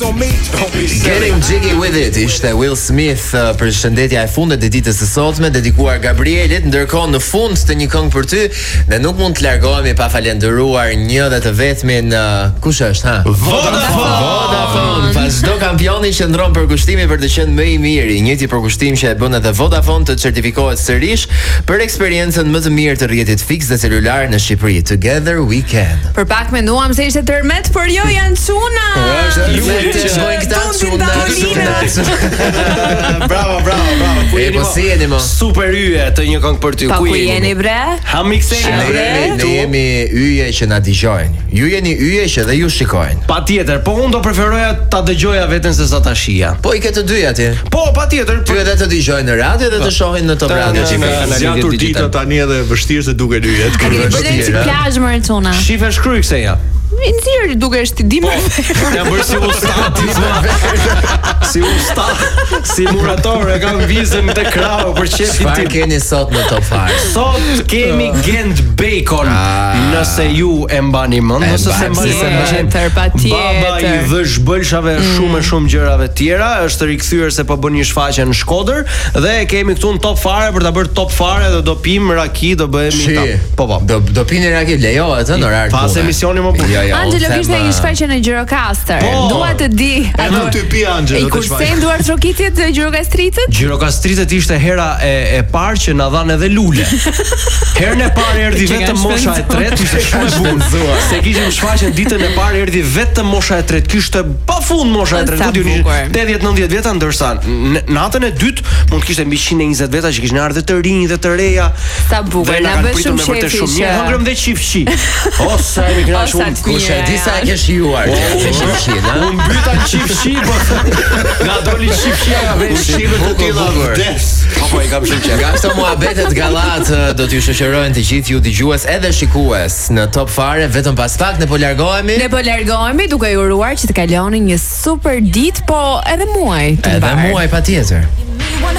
Getting Jiggy With It ishte Will Smith për shëndetja e fundet e ditës së sotme, dedikuar Gabrielit. Ndërkohë në fund të një këngë për ty, ne nuk mund të largohemi pa falendëruar një dhe të vetmin kush është, ha? Vodafone. Pas çdo kampioni që ndron përkushtimi për të qenë më i miri, njëjti përkushtim që e bën edhe Vodafone të certifikohet sërish për eksperiencën më të mirë të rrjetit fiks dhe celular në Shqipëri. Together we can. Për pak menduam se ishte tërmet, por jo, janë çuna. Bravo. Po si jeni mo? Super yje të një këngë për ty. Ku jeni bre? Ha mikseni bre. Ne jemi yje që na dëgjojnë. Ju jeni yje që dhe ju shikojnë. Patjetër, po unë do preferoja ta dëgjoja veten se sa ta shija. Po i ke të dy atje. Po, patjetër. Ty edhe të dëgjojnë në radio dhe të shohin në Top Radio. Zjatur dita tani edhe vështirë se duke lyet. A keni bërë si plazh më çuna? Shife shkruaj kseja. Nxirr dukesh ti dimër. Jam bërë si ustat. Si ustat. Si murator e kam vizën të krau për çefin tim. Çfarë keni sot në Top 5? Sot kemi Gent Bacon. Nëse ju e mbani mend, nëse se mbani Baba i vëzhbëlshave shumë gjërave tjera, është rikthyer se po bën një shfaqje në Shkodër dhe kemi këtu në Top Fare për ta bërë Top Fare dhe do pim raki, do bëhemi Po. Do pini raki, lejohet në orar. Pas emisioni më punë. Angelo kishte një shfaqje në Gjirokastër. Dua të di. Edhe ty pi Angelo të shfaqje. Kurse nduar trokitjet të Gjirokastritët? Gjirokastritët ishte hera e parë që na dhan edhe lule. Herën e parë erdhi vetëm mosha e tretë, ishte shumë e bukur. Se kishim shfaqjen ditën e parë erdhi vetëm mosha e tretë. Kishte pafund mosha e tretë. 80-90 vjeça, ndërsa natën e dytë mund të kishte mbi 120 vjeça që kishin ardhur të rinj dhe të reja. Sa bukur, na bën shumë shefi. Ne hëngrëm dhe çiftçi. Sa e mikra Kush e di sa e ke shijuar? Unë mbyta në çiftçi, po nga doli çiftçia nga vetë shikën të tilla. Po i kam shumë qejf. Nga këto muhabetet gallat do t'ju shoqërojnë të gjithë ju dëgjues edhe shikues në Top Fare. Vetëm pas pak ne po largohemi duke ju uruar që të kaloni një super ditë, po edhe muaj të mbar. Edhe muaj patjetër.